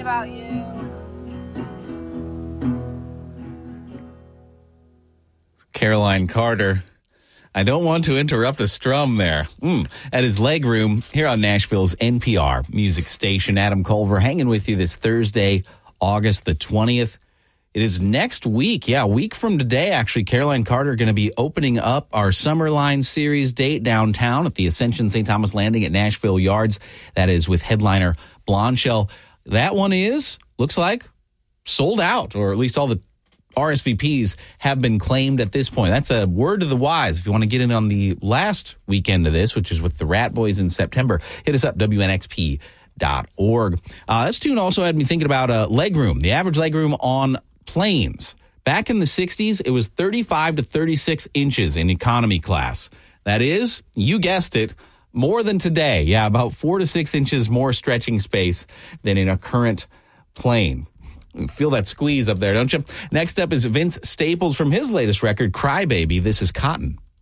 about you. Caroline Carter. I don't want to interrupt a strum there. At his legroom here on Nashville's NPR music station. Adam Culver hanging with you this Thursday, August the 20th. It is next week. Yeah, a week from today, actually. Caroline Carter going to be opening up our Summerline Series date downtown at the Ascension St. Thomas Landing at Nashville Yards. That is with headliner Blondshell. That one looks like, sold out, or at least all the RSVPs have been claimed at this point. That's a word to the wise. If you want to get in on the last weekend of this, which is with the Rat Boys in September, hit us up, WNXP.org. This tune also had me thinking about legroom, the average legroom on planes. Back in the 60s, it was 35 to 36 inches in economy class. That is, you guessed it, more than today. Yeah, about 4 to 6 inches more stretching space than in a current plane. Feel that squeeze up there, don't you? Next up is Vince Staples from his latest record, Crybaby. This is Cotton.